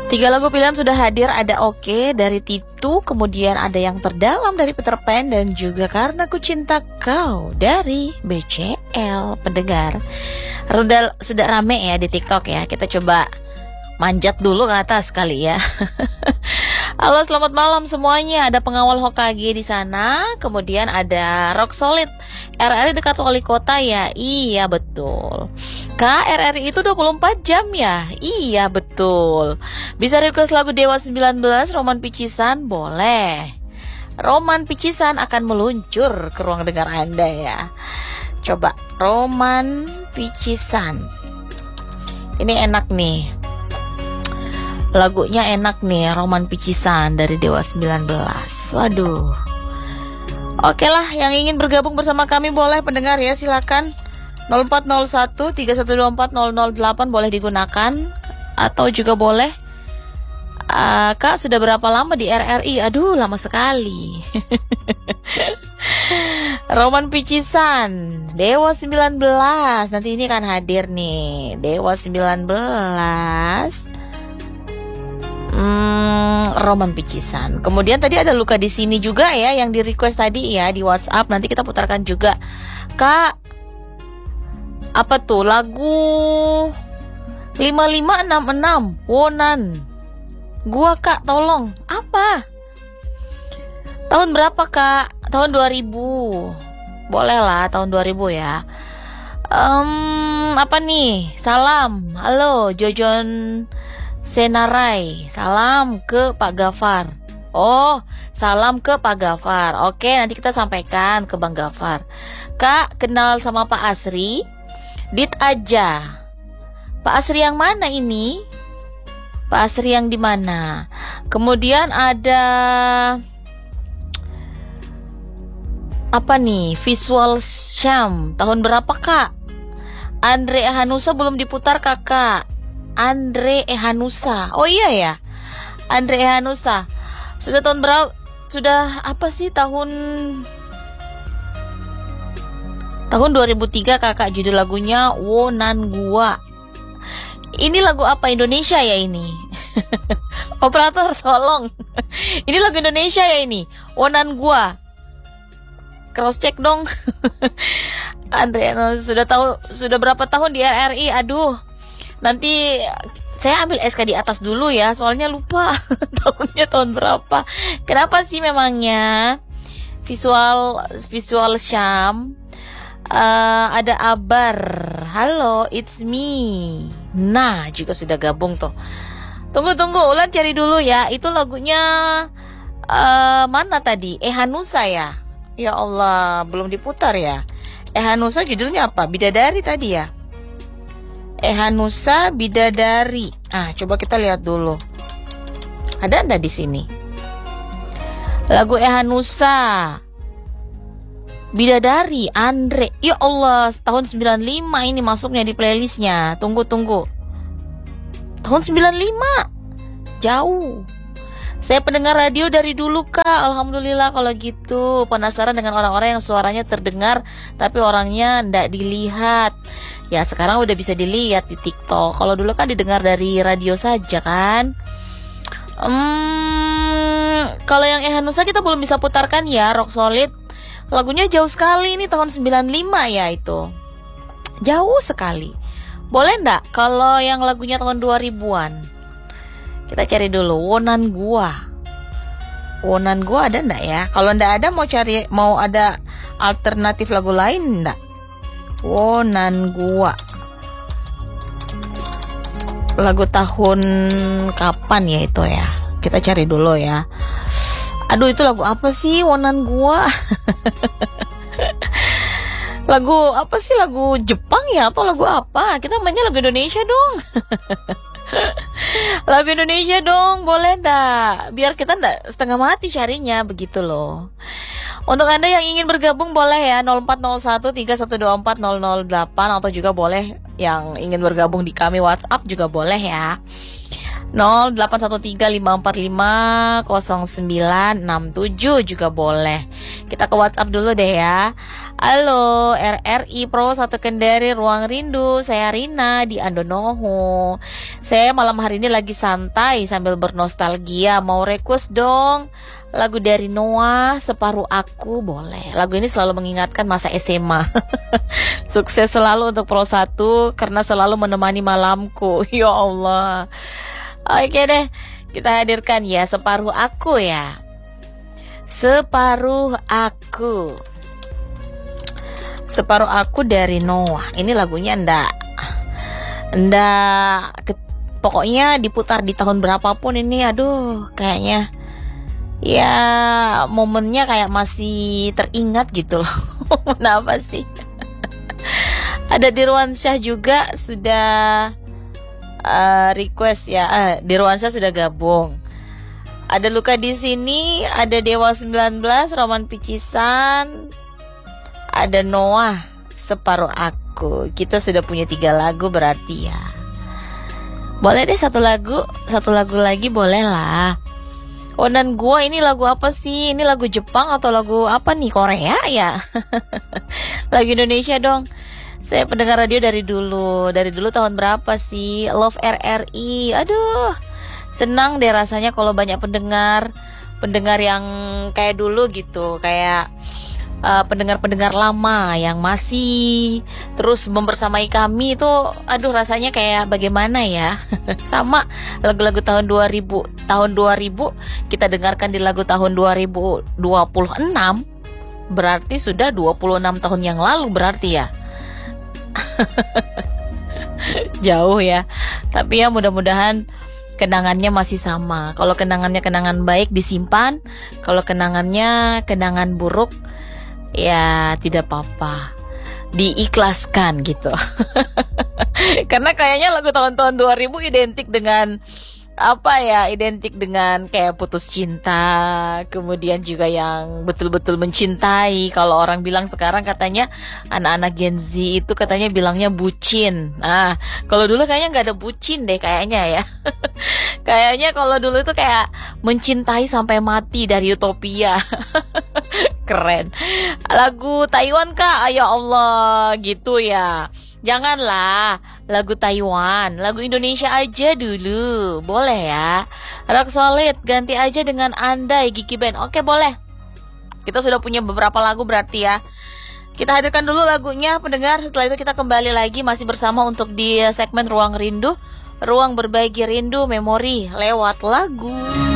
3 lagu pilihan sudah hadir, ada Oke dari Titu, kemudian ada Yang Terdalam dari Peter Pan, dan juga Karena Ku Cinta Kau dari BCL. Pendengar, sudah rame ya di TikTok ya. Kita coba manjat dulu ke atas kali ya. Halo, selamat malam semuanya. Ada pengawal Hokage di sana, kemudian ada Rock Solid. RRI dekat wali kota ya? Iya betul. Kak, RRI itu 24 jam ya? Iya betul. Bisa request lagu Dewa 19, Roman Picisan? Boleh. Roman Picisan akan meluncur ke ruang dengar Anda ya. Coba Roman Picisan. Ini enak nih. Lagunya enak nih, Roman Picisan dari Dewa 19. Waduh. Oke lah, yang ingin bergabung bersama kami boleh pendengar ya, silakan. 0401 3124 008 boleh digunakan. Atau juga boleh Kak, sudah berapa lama di RRI? Aduh, lama sekali. Roman Picisan, Dewa 19. Nanti ini kan hadir nih, Dewa 19. Roman Picisan. Kemudian tadi ada Luka di Sini juga ya, yang di request tadi ya di WhatsApp. Nanti kita putarkan juga. Kak, apa tuh lagu 5566 Wonan Gua Kak, tolong. Apa? Tahun berapa Kak? Tahun 2000. Boleh lah tahun 2000 ya. Apa nih? Salam. Halo Jojon Senarai, salam ke Pak Gafar. Oh, salam ke Pak Gafar. Oke, nanti kita sampaikan ke Bang Gafar. Kak, kenal sama Pak Asri? Dit aja. Pak Asri yang mana ini? Pak Asri yang di mana? Kemudian ada apa nih? Visual Syam. Tahun berapa Kak? Andre Hanusa belum diputar Kakak. Andre Hanusa. Oh iya ya, Andre Hanusa. Sudah tahun berapa? Sudah apa sih tahun 2003 Kakak. Judul lagunya Wonan Gua. Ini lagu apa? Indonesia ya ini? Operator tolong. Ini lagu Indonesia ya ini? Wonan Gua. Cross check dong. Andre Hanusa sudah berapa tahun di RRI? Aduh. Nanti saya ambil SK di atas dulu ya, soalnya lupa tahunnya tahun berapa. Kenapa sih memangnya? Visual Syam. Ada Abar. Halo, it's me. Nah, juga sudah gabung tuh. Tunggu, Ulan cari dulu ya. Itu lagunya mana tadi? Hanusa ya? Ya Allah, belum diputar ya. Hanusa judulnya apa? Bidadari tadi ya? Hanusa Bidadari. Coba kita lihat dulu. Ada enggak di sini? Lagu Hanusa Bidadari Andre. Ya Allah, tahun 95 ini masuknya di playlistnya. Tunggu. Tahun 95. Jauh. Saya pendengar radio dari dulu Kak. Alhamdulillah kalau gitu. Penasaran dengan orang-orang yang suaranya terdengar tapi orangnya enggak dilihat. Ya sekarang udah bisa dilihat di TikTok. Kalau dulu kan didengar dari radio saja kan. Kalau yang Hanusa kita belum bisa putarkan ya, Rock Solid. Lagunya jauh sekali, ini tahun 95 ya itu. Jauh sekali. Boleh enggak kalau yang lagunya tahun 2000-an? Kita cari dulu Wonan Gua. Wonan Gua ada enggak ya? Kalau enggak ada mau ada alternatif lagu lain enggak? Wonan Gua. Lagu tahun kapan ya itu ya? Kita cari dulu ya. Aduh, itu lagu apa sih Wonan Gua? Lagu apa sih? Lagu Jepang ya atau lagu apa? Kita mainnya lagu Indonesia dong. Lagu Indonesia dong, boleh ndak? Biar kita ndak setengah mati carinya, begitu loh. Untuk Anda yang ingin bergabung boleh ya 0401 3124 008, atau juga boleh yang ingin bergabung di kami WhatsApp juga boleh ya. 0813-545-0967 juga boleh. Kita ke WhatsApp dulu deh ya. Halo RRI Pro 1 Kendari Ruang Rindu, saya Rina di Andonoho. Saya malam hari ini lagi santai sambil bernostalgia. Mau request dong lagu dari Noah, Separuh Aku. Boleh. Lagu ini selalu mengingatkan masa SMA. Sukses selalu untuk Pro 1 karena selalu menemani malamku. Ya Allah. Oke deh, kita hadirkan ya Separuh Aku ya. Separuh Aku. Separuh Aku dari Noah. Ini lagunya pokoknya diputar di tahun berapapun ini, aduh kayaknya ya momennya kayak masih teringat gitu loh. Kenapa sih? Ada Dirwansyah juga sudah request ya. Dirwansyah sudah gabung. Ada Luka di sini, ada Dewa 19, Roman Picisan, ada Noah, Separuh Aku. Kita sudah punya 3 lagu berarti ya. Boleh deh satu lagu lagi boleh lah. Oh, dan gua ini lagu apa sih? Ini lagu Jepang atau lagu apa nih? Korea ya? Lagu Indonesia dong. Saya pendengar radio dari dulu tahun berapa sih? Love RRI. Aduh, senang deh rasanya kalau banyak pendengar yang kayak dulu gitu, kayak pendengar lama yang masih terus membersamai kami itu. Aduh, rasanya kayak bagaimana ya. Sama lagu-lagu tahun 2000 kita dengarkan di lagu tahun 2026, berarti sudah 26 tahun yang lalu berarti ya. Jauh ya. Tapi ya mudah-mudahan kenangannya masih sama. Kalau kenangannya kenangan baik disimpan, kalau kenangannya kenangan buruk ya tidak apa-apa, diikhlaskan gitu. Karena kayaknya lagu tahun-tahun 2000 identik dengan identik dengan kayak putus cinta, kemudian juga yang betul-betul mencintai. Kalau orang bilang sekarang katanya anak-anak Gen Z itu katanya bilangnya bucin. Nah, kalau dulu kayaknya nggak ada bucin deh kayaknya ya. Kayaknya kalau dulu itu kayak mencintai sampai mati dari Utopia. Keren. Lagu Taiwan kah? Ya Allah, gitu ya. Janganlah lagu Taiwan, lagu Indonesia aja dulu. Boleh ya. Rock Solid ganti aja dengan Andai Gigi Band. Oke, boleh. Kita sudah punya beberapa lagu berarti ya. Kita hadirkan dulu lagunya pendengar. Setelah itu kita kembali lagi masih bersama untuk di segmen Ruang Rindu, ruang berbagi rindu memori lewat lagu.